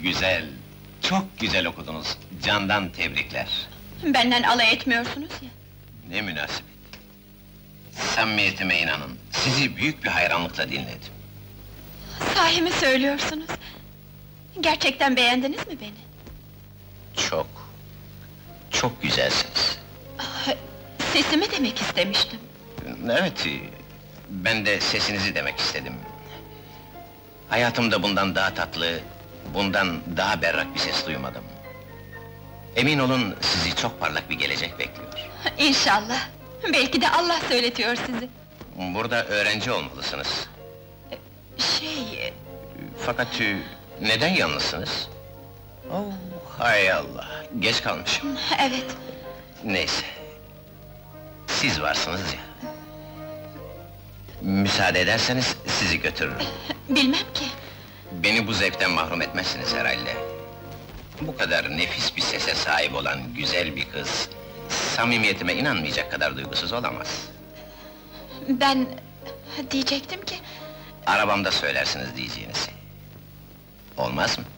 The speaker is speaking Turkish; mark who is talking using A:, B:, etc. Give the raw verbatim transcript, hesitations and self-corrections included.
A: güzel, çok güzel okudunuz. Candan tebrikler.
B: Benden alay etmiyorsunuz ya.
A: Ne münasebet. Samimiyetime inanın, sizi büyük bir hayranlıkla dinledim.
B: Sahi mi söylüyorsunuz? Gerçekten beğendiniz mi beni?
A: Çok, çok güzelsiniz.
B: Ah, Sesimi demek istemiştim.
A: Evet, ben de sesinizi demek istedim. Hayatımda bundan daha tatlı, bundan daha berrak bir ses duymadım. Emin olun, sizi çok parlak bir gelecek bekliyor.
B: İnşallah. Belki de Allah söyletiyor sizi.
A: Burada öğrenci olmalısınız.
B: Şey...
A: Fakat e, neden yalnızsınız? Oh, hay Allah, geç kalmışım.
B: Evet,
A: Neyse, siz varsınız ya. Müsaade ederseniz sizi götürürüm.
B: bilmem ki.
A: Beni bu zevkten mahrum etmezsiniz herhalde. Bu kadar nefis bir sese sahip olan güzel bir kız... ...samimiyetime inanmayacak kadar duygusuz olamaz.
B: Ben... diyecektim ki...
A: Arabamda söylersiniz diyeceğinizi. Olmaz mı?